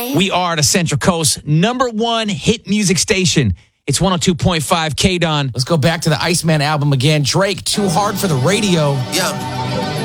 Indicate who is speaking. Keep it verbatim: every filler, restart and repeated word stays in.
Speaker 1: We are the Central Coast number one hit music station. It's one oh two point five K-Don.
Speaker 2: Let's go back to the Iceman album again. Drake, Too Hard for the Radio.
Speaker 3: Yeah.